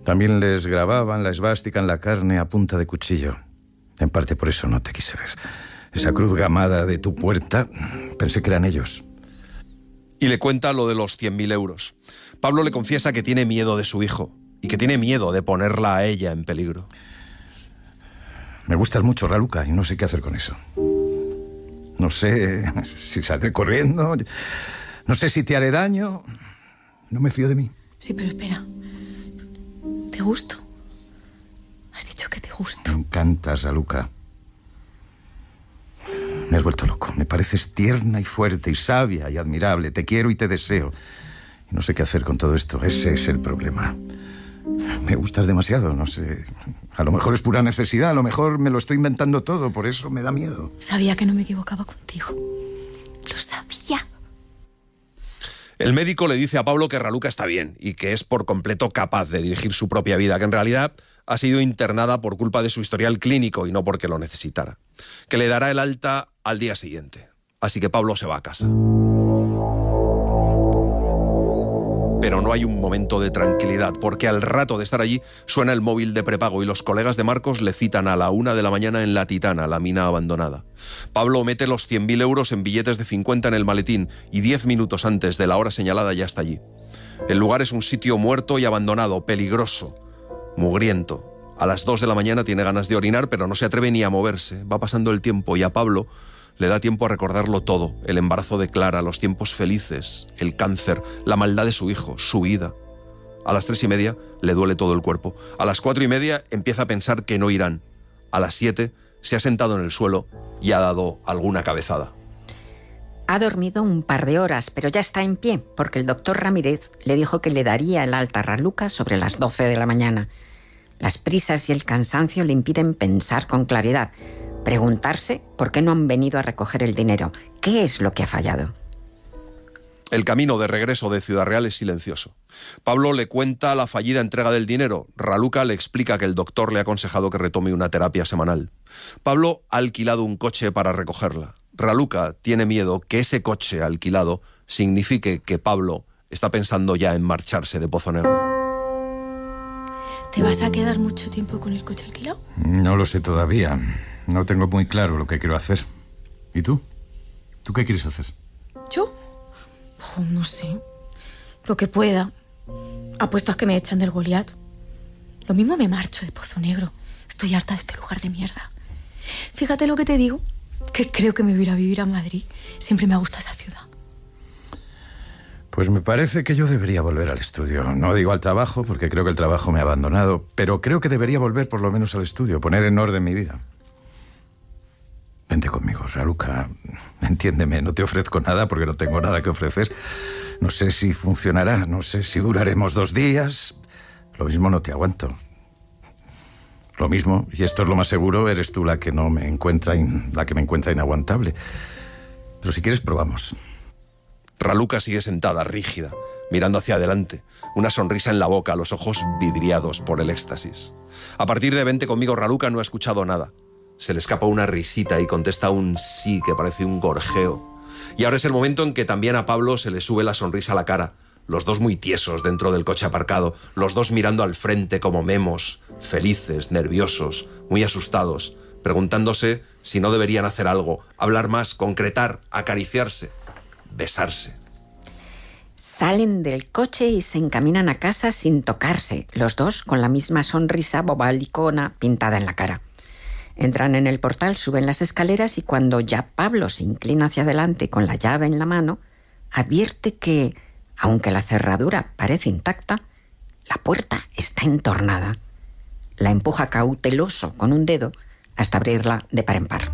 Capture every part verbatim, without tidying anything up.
También les grababan la esvástica en la carne a punta de cuchillo. En parte por eso no te quise ver. Esa cruz gamada de tu puerta, pensé que eran ellos. Y le cuenta lo de los cien mil euros. Pablo le confiesa que tiene miedo de su hijo y que tiene miedo de ponerla a ella en peligro. Me gustas mucho, Raluca, y no sé qué hacer con eso. No sé si saldré corriendo, no sé si te haré daño. No me fío de mí. Sí, pero espera. ¿Te gusto? Has dicho que te gusto. Me encantas, Raluca. Me has vuelto loco. Me pareces tierna y fuerte y sabia y admirable. Te quiero y te deseo. Y no sé qué hacer con todo esto. Ese es el problema. Me gustas demasiado, no sé. A lo mejor es pura necesidad, a lo mejor me lo estoy inventando todo, por eso me da miedo. Sabía que no me equivocaba contigo. Lo sabía. El médico le dice a Pablo que Raluca está bien y que es por completo capaz de dirigir su propia vida, que en realidad ha sido internada por culpa de su historial clínico y no porque lo necesitara. Que le dará el alta al día siguiente. Así que Pablo se va a casa. Pero no hay un momento de tranquilidad, porque al rato de estar allí suena el móvil de prepago y los colegas de Marcos le citan a la una de la mañana en La Titana, la mina abandonada. Pablo mete los cien mil euros en billetes de cincuenta en el maletín y diez minutos antes de la hora señalada ya está allí. El lugar es un sitio muerto y abandonado, peligroso, mugriento. A las dos de la mañana tiene ganas de orinar, pero no se atreve ni a moverse. Va pasando el tiempo y a Pablo le da tiempo a recordarlo todo, el embarazo de Clara, los tiempos felices, el cáncer, la maldad de su hijo, su vida. A las tres y media le duele todo el cuerpo. A las cuatro y media empieza a pensar que no irán. A las siete se ha sentado en el suelo y ha dado alguna cabezada. Ha dormido un par de horas, pero ya está en pie, porque el doctor Ramírez le dijo que le daría el alta a Raluca sobre las doce de la mañana. Las prisas y el cansancio le impiden pensar con claridad, preguntarse por qué no han venido a recoger el dinero. ¿Qué es lo que ha fallado? El camino de regreso de Ciudad Real es silencioso. Pablo le cuenta la fallida entrega del dinero. Raluca le explica que el doctor le ha aconsejado que retome una terapia semanal. Pablo ha alquilado un coche para recogerla. Raluca tiene miedo que ese coche alquilado signifique que Pablo está pensando ya en marcharse de Pozo Negro. ¿Te vas a quedar mucho tiempo con el coche alquilado? No lo sé todavía. No tengo muy claro lo que quiero hacer. ¿Y tú? ¿Tú qué quieres hacer? ¿Yo? Oh, no sé. Lo que pueda. Apuesto a que me echan del Goliat. Lo mismo me marcho de Pozo Negro. Estoy harta de este lugar de mierda. Fíjate lo que te digo, que creo que me voy a ir a vivir a Madrid. Siempre me ha gustado esa ciudad. Pues me parece que yo debería volver al estudio. No digo al trabajo, porque creo que el trabajo me ha abandonado, pero creo que debería volver por lo menos al estudio, poner en orden mi vida. Vente conmigo, Raluca. Entiéndeme, no te ofrezco nada porque no tengo nada que ofrecer. No sé si funcionará, no sé si duraremos dos días. Lo mismo no te aguanto. Lo mismo, y esto es lo más seguro, eres tú la que no me encuentra in, la que me encuentra inaguantable. Pero si quieres, probamos. Raluca sigue sentada, rígida, mirando hacia adelante, una sonrisa en la boca, los ojos vidriados por el éxtasis. A partir de Vente conmigo, Raluca no ha escuchado nada. Se le escapa una risita y contesta un sí que parece un gorjeo. Y ahora es el momento en que también a Pablo se le sube la sonrisa a la cara. Los dos muy tiesos dentro del coche aparcado, los dos mirando al frente como memos, felices, nerviosos, muy asustados, preguntándose si no deberían hacer algo, hablar más, concretar, acariciarse, besarse. Salen del coche y se encaminan a casa sin tocarse, los dos con la misma sonrisa bobalicona pintada en la cara. Entran en el portal, suben las escaleras y cuando ya Pablo se inclina hacia adelante con la llave en la mano, advierte que, aunque la cerradura parece intacta, la puerta está entornada. La empuja cauteloso con un dedo hasta abrirla de par en par.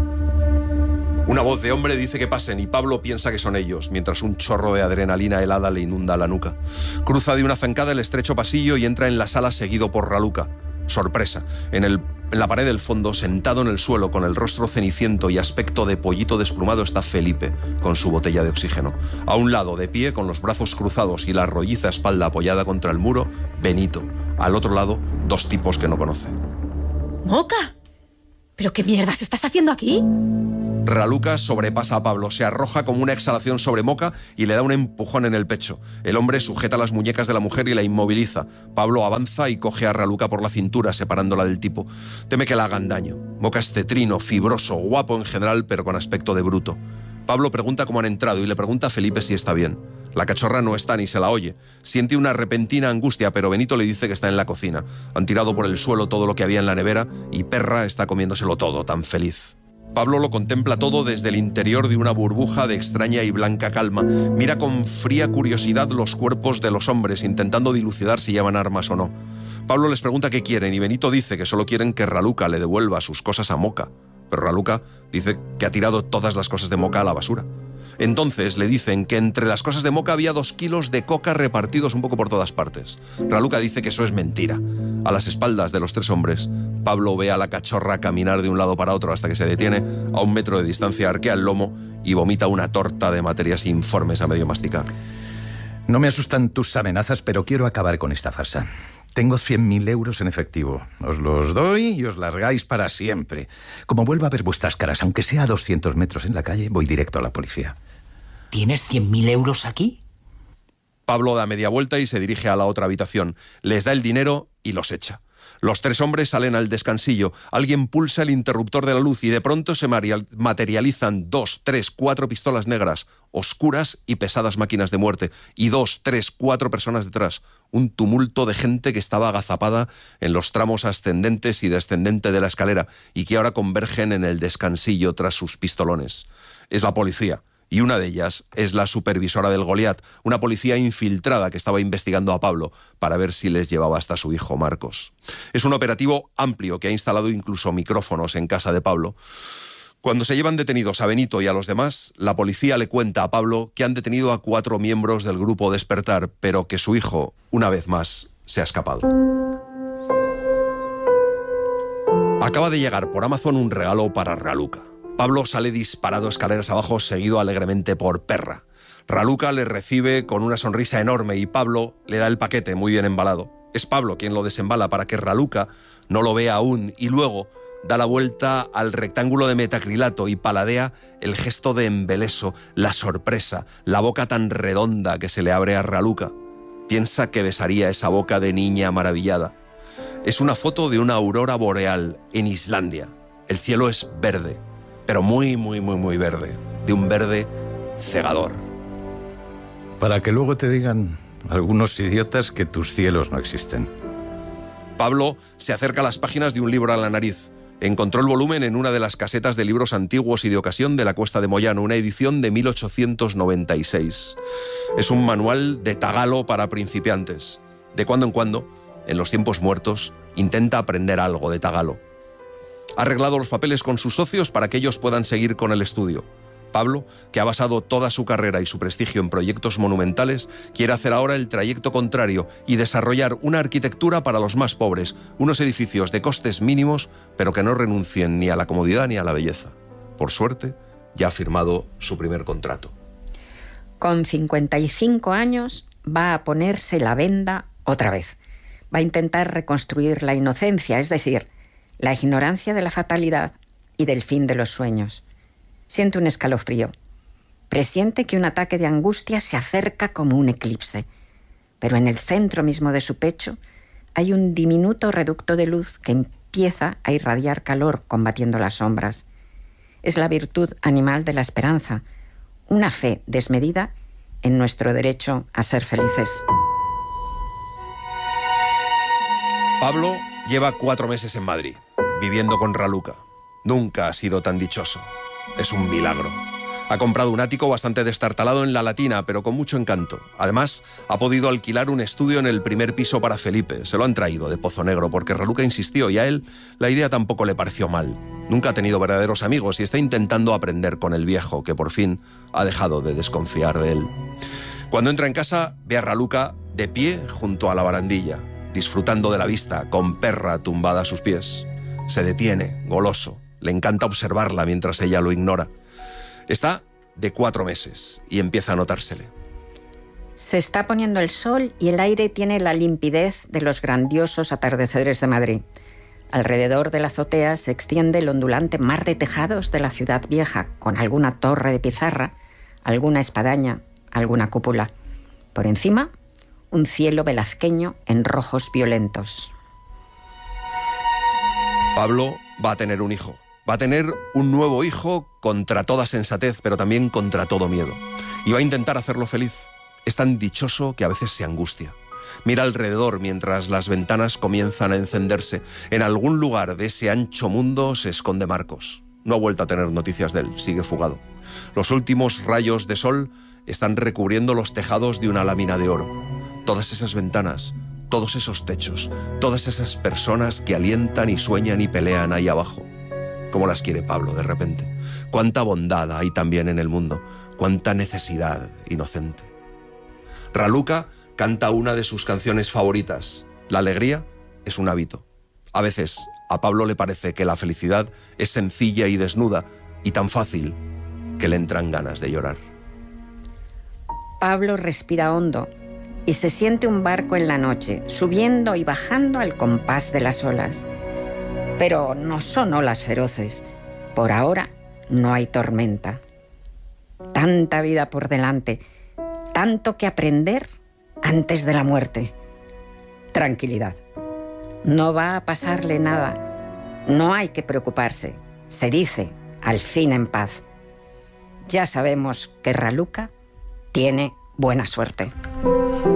Una voz de hombre dice que pasen y Pablo piensa que son ellos, mientras un chorro de adrenalina helada le inunda la nuca. Cruza de una zancada el estrecho pasillo y entra en la sala seguido por Raluca. Sorpresa. En, el, en la pared del fondo, sentado en el suelo, con el rostro ceniciento y aspecto de pollito desplumado, está Felipe, con su botella de oxígeno. A un lado, de pie, con los brazos cruzados y la rolliza espalda apoyada contra el muro, Benito. Al otro lado, dos tipos que no conoce. ¡Moca! ¿Pero qué mierdas estás haciendo aquí? Raluca sobrepasa a Pablo, se arroja como una exhalación sobre Moca y le da un empujón en el pecho. El hombre sujeta las muñecas de la mujer y la inmoviliza. Pablo avanza y coge a Raluca por la cintura, separándola del tipo. Teme que le hagan daño. Moca es cetrino, fibroso, guapo en general, pero con aspecto de bruto. Pablo pregunta cómo han entrado y le pregunta a Felipe si está bien. La cachorra no está ni se la oye. Siente una repentina angustia, pero Benito le dice que está en la cocina. Han tirado por el suelo todo lo que había en la nevera y Perra está comiéndoselo todo, tan feliz. Pablo lo contempla todo desde el interior de una burbuja de extraña y blanca calma. Mira con fría curiosidad los cuerpos de los hombres, intentando dilucidar si llevan armas o no. Pablo les pregunta qué quieren y Benito dice que solo quieren que Raluca le devuelva sus cosas a Moca. Pero Raluca dice que ha tirado todas las cosas de Moca a la basura. Entonces le dicen que entre las cosas de Moca había dos kilos de coca repartidos un poco por todas partes. Raluca dice que eso es mentira. A las espaldas de los tres hombres, Pablo ve a la cachorra caminar de un lado para otro hasta que se detiene. A un metro de distancia arquea el lomo y vomita una torta de materias informes a medio masticar. No me asustan tus amenazas, pero quiero acabar con esta farsa. Tengo cien mil euros en efectivo. Os los doy y os largáis para siempre. Como vuelva a ver vuestras caras, aunque sea a doscientos metros en la calle, voy directo a la policía. ¿Tienes cien mil euros aquí? Pablo da media vuelta y se dirige a la otra habitación. Les da el dinero y los echa. Los tres hombres salen al descansillo. Alguien pulsa el interruptor de la luz y de pronto se materializan dos, tres, cuatro pistolas negras, oscuras y pesadas máquinas de muerte, y dos, tres, cuatro personas detrás. Un tumulto de gente que estaba agazapada en los tramos ascendentes y descendentes de la escalera y que ahora convergen en el descansillo tras sus pistolones. Es la policía. Y una de ellas es la supervisora del Goliat, una policía infiltrada que estaba investigando a Pablo para ver si les llevaba hasta su hijo Marcos. Es un operativo amplio que ha instalado incluso micrófonos en casa de Pablo. Cuando se llevan detenidos a Benito y a los demás, la policía le cuenta a Pablo que han detenido a cuatro miembros del grupo Despertar, pero que su hijo, una vez más, se ha escapado. Acaba de llegar por Amazon un regalo para Raluca. Pablo sale disparado escaleras abajo, seguido alegremente por Perra. Raluca le recibe con una sonrisa enorme y Pablo le da el paquete muy bien embalado. Es Pablo quien lo desembala para que Raluca no lo vea aún y luego da la vuelta al rectángulo de metacrilato y paladea el gesto de embeleso, la sorpresa, la boca tan redonda que se le abre a Raluca. Piensa que besaría esa boca de niña maravillada. Es una foto de una aurora boreal en Islandia. El cielo es verde, pero muy, muy, muy, muy verde, de un verde cegador. Para que luego te digan algunos idiotas que tus cielos no existen. Pablo se acerca a las páginas de un libro a la nariz. Encontró el volumen en una de las casetas de libros antiguos y de ocasión de la Cuesta de Moyano, una edición de mil ochocientos noventa y seis. Es un manual de tagalo para principiantes. De cuando en cuando, en los tiempos muertos, intenta aprender algo de tagalo. Ha arreglado los papeles con sus socios para que ellos puedan seguir con el estudio. Pablo, que ha basado toda su carrera y su prestigio en proyectos monumentales, quiere hacer ahora el trayecto contrario y desarrollar una arquitectura para los más pobres, unos edificios de costes mínimos, pero que no renuncien ni a la comodidad ni a la belleza. Por suerte, ya ha firmado su primer contrato. Con cincuenta y cinco años va a ponerse la venda otra vez. Va a intentar reconstruir la inocencia, es decir, la ignorancia de la fatalidad y del fin de los sueños. Siente un escalofrío. Presiente que un ataque de angustia se acerca como un eclipse. Pero en el centro mismo de su pecho hay un diminuto reducto de luz que empieza a irradiar calor combatiendo las sombras. Es la virtud animal de la esperanza, una fe desmedida en nuestro derecho a ser felices. Pablo lleva cuatro meses en Madrid, viviendo con Raluca. Nunca ha sido tan dichoso. Es un milagro. Ha comprado un ático bastante destartalado en La Latina, pero con mucho encanto. Además, ha podido alquilar un estudio en el primer piso para Felipe. Se lo han traído de Pozo Negro porque Raluca insistió y a él la idea tampoco le pareció mal. Nunca ha tenido verdaderos amigos y está intentando aprender con el viejo, que por fin ha dejado de desconfiar de él. Cuando entra en casa, ve a Raluca de pie junto a la barandilla, disfrutando de la vista, con Perra tumbada a sus pies. Se detiene, goloso. Le encanta observarla mientras ella lo ignora. Está de cuatro meses y empieza a notársele. Se está poniendo el sol y el aire tiene la limpidez de los grandiosos atardeceres de Madrid. Alrededor de la azotea se extiende el ondulante mar de tejados de la ciudad vieja, con alguna torre de pizarra, alguna espadaña, alguna cúpula. Por encima, un cielo velazqueño en rojos violentos. Pablo va a tener un hijo. Va a tener un nuevo hijo contra toda sensatez, pero también contra todo miedo. Y va a intentar hacerlo feliz. Es tan dichoso que a veces se angustia. Mira alrededor mientras las ventanas comienzan a encenderse. En algún lugar de ese ancho mundo se esconde Marcos. No ha vuelto a tener noticias de él, sigue fugado. Los últimos rayos de sol están recubriendo los tejados de una lámina de oro. Todas esas ventanas, todos esos techos, todas esas personas que alientan y sueñan y pelean ahí abajo. ¿Cómo las quiere Pablo de repente? Cuánta bondad hay también en el mundo, cuánta necesidad inocente. Raluca canta una de sus canciones favoritas. La alegría es un hábito. A veces a Pablo le parece que la felicidad es sencilla y desnuda y tan fácil que le entran ganas de llorar. Pablo respira hondo y se siente un barco en la noche, subiendo y bajando al compás de las olas. Pero no son olas feroces. Por ahora no hay tormenta. Tanta vida por delante, tanto que aprender antes de la muerte. Tranquilidad. No va a pasarle nada. No hay que preocuparse. Se dice, al fin en paz. Ya sabemos que Raluca tiene buena suerte.